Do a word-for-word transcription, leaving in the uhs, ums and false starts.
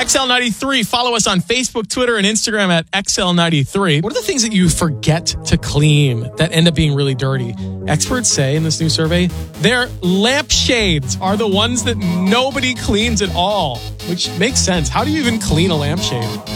X L ninety-three. Follow us on Facebook, Twitter, and Instagram at X L ninety-three. What are the things that you forget to clean that end up being really dirty? Experts say in this new survey, their lampshades are the ones that nobody cleans at all, which makes sense. How do you even clean a lampshade?